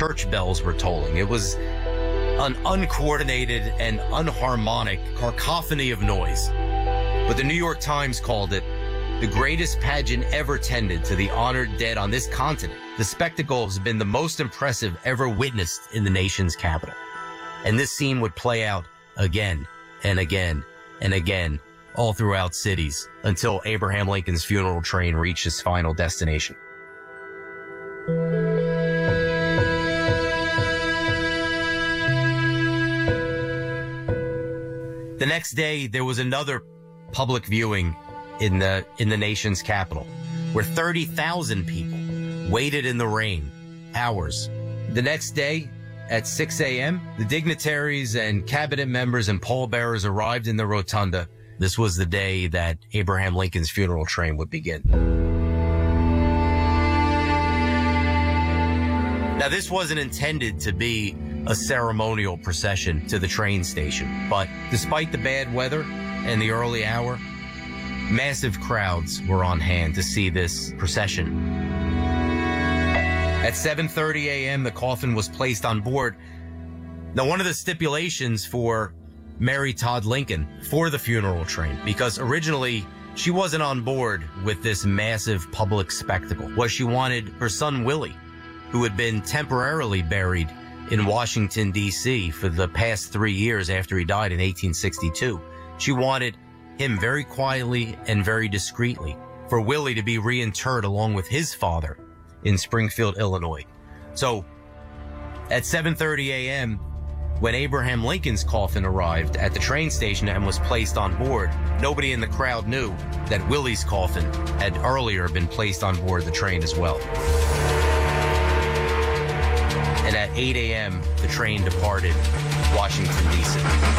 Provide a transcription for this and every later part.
church bells were tolling. It was an uncoordinated and unharmonic cacophony of noise. But the New York Times called it the greatest pageant ever tended to the honored dead on this continent. The spectacle has been the most impressive ever witnessed in the nation's capital. And this scene would play out again and again and again all throughout cities until Abraham Lincoln's funeral train reached its final destination. The next day, there was another public viewing in the nation's capital, where 30,000 people waited in the rain, hours. The next day, at 6 a.m., the dignitaries and cabinet members and pallbearers arrived in the rotunda. This was the day that Abraham Lincoln's funeral train would begin. Now, this wasn't intended to be a ceremonial procession to the train station, but despite the bad weather and the early hour, massive crowds were on hand to see this procession. At 7:30 a.m., the coffin was placed on board. Now, one of the stipulations for Mary Todd Lincoln for the funeral train, because originally she wasn't on board with this massive public spectacle, was she wanted her son Willie, who had been temporarily buried in Washington, D.C. for the past 3 years after he died in 1862. She wanted him very quietly and very discreetly for Willie to be reinterred along with his father in Springfield, Illinois. So at 7:30 a.m., when Abraham Lincoln's coffin arrived at the train station and was placed on board, nobody in the crowd knew that Willie's coffin had earlier been placed on board the train as well. And at 8 a.m., the train departed Washington, D.C.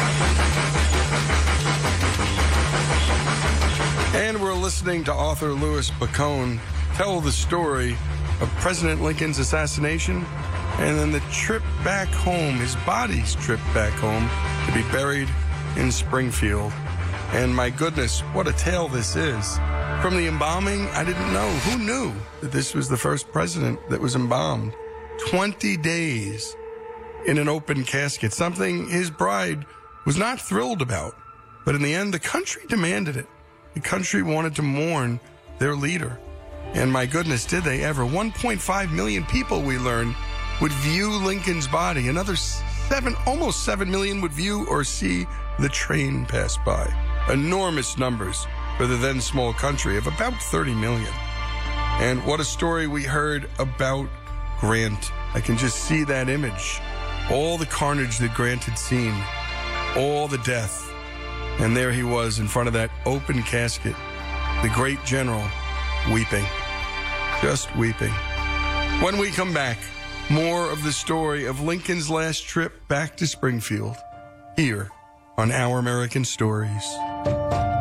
And we're listening to author Louis Bacone tell the story of President Lincoln's assassination and then the trip back home, his body's trip back home to be buried in Springfield. And my goodness, what a tale this is. From the embalming, I didn't know. Who knew that this was the first president that was embalmed? 20 days in an open casket, something his bride was not thrilled about. But in the end, the country demanded it. The country wanted to mourn their leader. And my goodness, did they ever. 1.5 million people, we learned, would view Lincoln's body. Another almost 7 million would view or see the train pass by. Enormous numbers for the then small country of about 30 million. And what a story we heard about Grant. I can just see that image. All the carnage that Grant had seen. All the death. And there he was in front of that open casket. The great general weeping. Just weeping. When we come back, more of the story of Lincoln's last trip back to Springfield here on Our American Stories.